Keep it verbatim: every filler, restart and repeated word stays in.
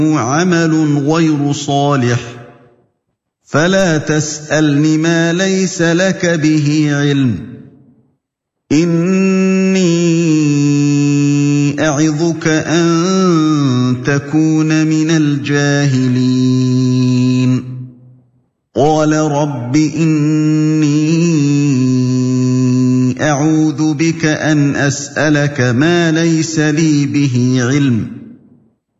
عمل غير صالح فلا تسألن ما ليس لك به علم إني أعظك أن تكون من الجاهلين قال رب إني أعوذ بك أن أسألك ما ليس لي به علم